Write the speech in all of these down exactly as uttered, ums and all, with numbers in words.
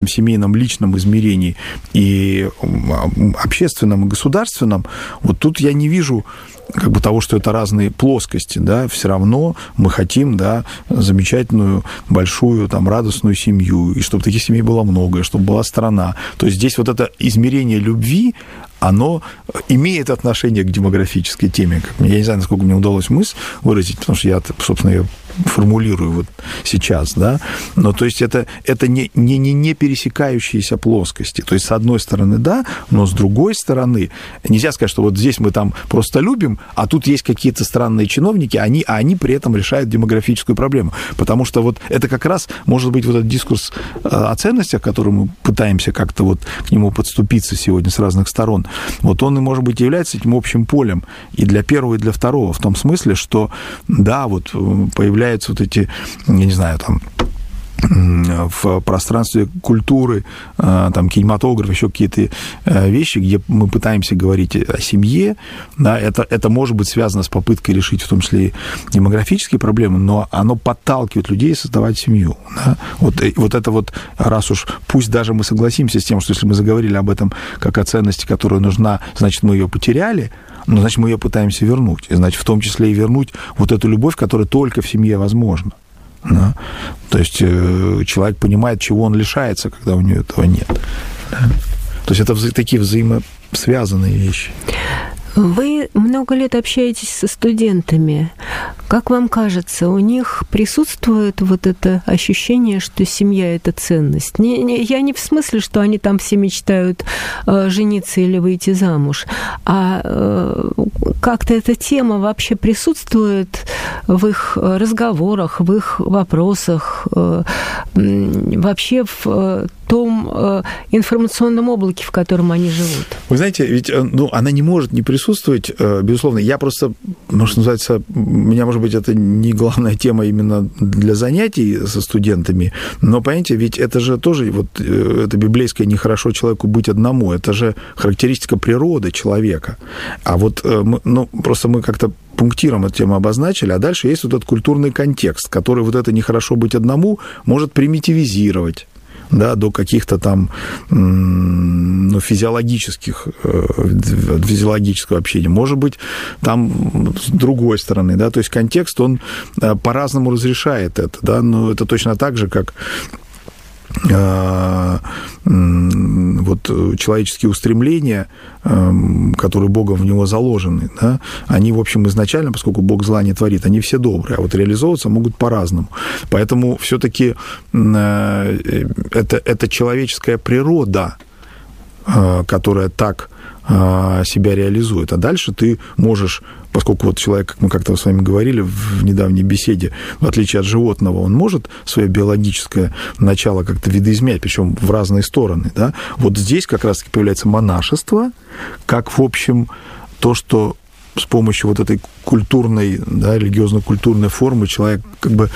этом семейном личном измерении и общественном, и государственном, вот тут я не вижу как бы того, что это разные плоскости, да, все равно мы хотим, да, замечательную, большую, там, радостную семью, и чтобы таких семей было много, и чтобы была страна. То есть здесь вот это измерение любви, оно имеет отношение к демографической теме. Я не знаю, насколько мне удалось мысль выразить, потому что я, собственно, ее формулирую вот сейчас, да, но то есть это, это не, не, не, не пересекающиеся плоскости. То есть, с одной стороны, да, но с другой стороны, нельзя сказать, что вот здесь мы там просто любим, а тут есть какие-то странные чиновники, они, а они при этом решают демографическую проблему. Потому что вот это как раз может быть вот этот дискурс о ценностях, который мы пытаемся как-то вот к нему подступиться сегодня с разных сторон, вот он и, может быть, является этим общим полем и для первого, и для второго, в том смысле, что, да, вот появляются вот эти, я не знаю, там, в пространстве культуры, там, кинематограф, еще какие-то вещи, где мы пытаемся говорить о семье, да, это, это может быть связано с попыткой решить в том числе и демографические проблемы, но оно подталкивает людей создавать семью. Да. Вот, вот это вот, раз уж, пусть даже мы согласимся с тем, что если мы заговорили об этом как о ценности, которая нужна, значит, мы ее потеряли, но, значит, мы ее пытаемся вернуть. И, значит, в том числе и вернуть вот эту любовь, которая только в семье возможна. Да? То есть э, человек понимает, чего он лишается, когда у него этого нет. Да? То есть это вза- такие взаимосвязанные вещи. Вы много лет общаетесь со студентами. Как вам кажется, у них присутствует вот это ощущение, что семья – это ценность? Не, не, я не в смысле, что они там все мечтают э, жениться или выйти замуж, а э, как-то эта тема вообще присутствует в их разговорах, в их вопросах, э, вообще в э, том э, информационном облаке, в котором они живут? Вы знаете, ведь ну, она не может не присутствовать, безусловно. Я просто, может, называется, у меня, может быть, это не главная тема именно для занятий со студентами, но, понимаете, ведь это же тоже, вот это библейское «нехорошо человеку быть одному», это же характеристика природы человека. А вот, ну, просто мы как-то пунктиром эту тему обозначили, а дальше есть вот этот культурный контекст, который вот это «нехорошо быть одному» может примитивизировать, да, до каких-то там ну, физиологических, физиологического общения. Может быть, там с другой стороны, да, то есть контекст, он по-разному разрешает это, да, но это точно так же, как вот человеческие устремления, которые Богом в него заложены, да, они, в общем, изначально, поскольку Бог зла не творит, они все добрые, а вот реализовываться могут по-разному. Поэтому все-таки это, это человеческая природа, которая так себя реализует. А дальше ты можешь, поскольку вот человек, как мы как-то с вами говорили в недавней беседе, в отличие от животного, он может свое биологическое начало как-то видоизменять, причем в разные стороны. Да? Вот здесь как раз-таки появляется монашество, как, в общем, то, что с помощью вот этой культурной, да, религиозно-культурной формы человек как бы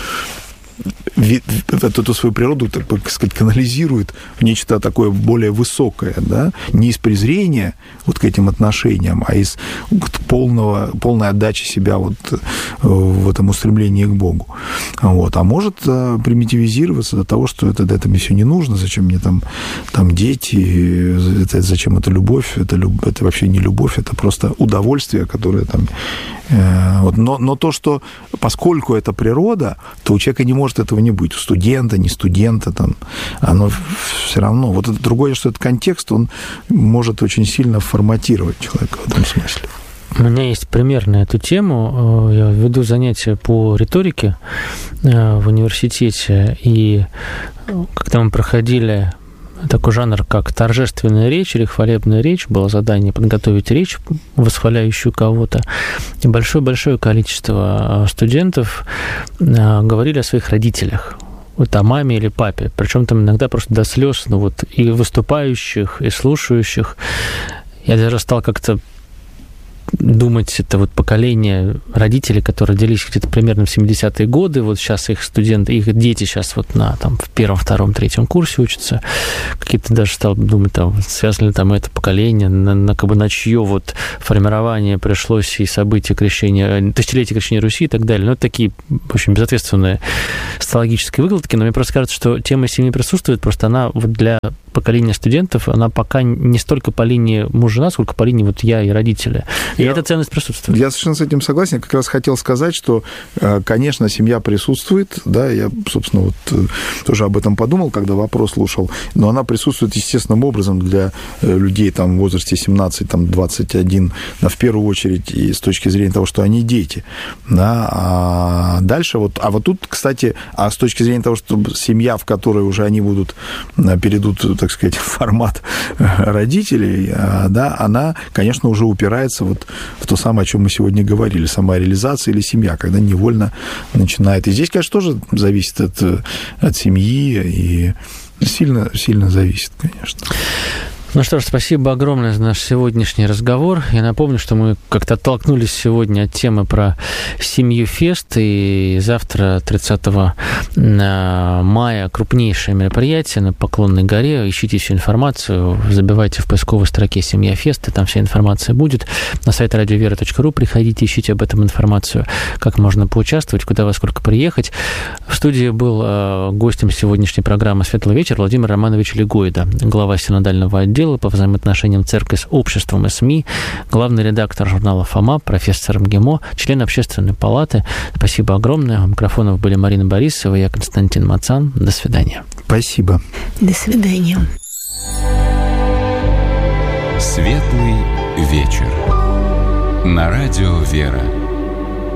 эту свою природу, так сказать, канализирует в нечто такое более высокое, да, не из презрения вот к этим отношениям, а из полного, полной отдачи себя вот в этом устремлении к Богу. Вот. А может примитивизироваться до того, что это, это мне все не нужно, зачем мне там, там дети, это, зачем это любовь, это, это вообще не любовь, это просто удовольствие, которое там... Вот. Но, но то, что поскольку это природа, то у человека не может этого не быть. У студента, не студента, там, оно все равно. Вот это другое, что этот контекст, он может очень сильно форматировать человека в этом смысле. У меня есть пример на эту тему. Я веду занятия по риторике в университете, и когда мы проходили такой жанр, как торжественная речь или хвалебная речь, было задание подготовить речь, восхваляющую кого-то, и большое-большое количество студентов говорили о своих родителях, вот о маме или папе, причем там иногда просто до слез, ну вот и выступающих, и слушающих. Я даже стал как-то думать, это вот поколение родителей, которые родились где-то примерно в семидесятые годы, вот сейчас их студенты, их дети сейчас вот на там, в первом, втором, третьем курсе учатся, какие-то даже стал думать, там, связано ли там это поколение, на, на, как бы, на чье вот формирование пришлось и события крещения, тысячелетия крещения Руси и так далее. Ну, это такие, в общем, безответственные социологические выкладки, но мне просто кажется, что тема семьи присутствует, просто она вот для поколения студентов, она пока не столько по линии муж-жена, сколько по линии вот я и родители. И я, эта ценность присутствует. Я совершенно с этим согласен. Я как раз хотел сказать, что, конечно, семья присутствует, да, я, собственно, вот тоже об этом подумал, когда вопрос слушал, но она присутствует естественным образом для людей там, в возрасте семнадцать двадцать один, да, в первую очередь, и с точки зрения того, что они дети. Да, а дальше вот, а вот тут, кстати, а с точки зрения того, что семья, в которой уже они будут, перейдут, так сказать, в формат родителей, да, она, конечно, уже упирается вот в то самое, о чем мы сегодня говорили, самореализация или семья, когда невольно начинает. И здесь, конечно, тоже зависит от, от семьи, и сильно, сильно зависит, конечно. Ну что ж, спасибо огромное за наш сегодняшний разговор. Я напомню, что мы как-то оттолкнулись сегодня от темы про семью Фест, и завтра, тридцатого мая, крупнейшее мероприятие на Поклонной горе. Ищите всю информацию, забивайте в поисковой строке «Семья Фест», и там вся информация будет. На сайт радиовера точка ру приходите, ищите об этом информацию, как можно поучаствовать, куда во сколько приехать. В студии был гостем сегодняшней программы «Светлый вечер» Владимир Романович Легойда, глава синодального отдела по взаимоотношениям церкви с обществом и СМИ, главный редактор журнала «Фома», профессор МГИМО, член Общественной палаты. Спасибо огромное. У микрофонов были Марина Борисова и я, Константин Мацан. До свидания. Спасибо. До свидания. Светлый вечер. На радио «Вера».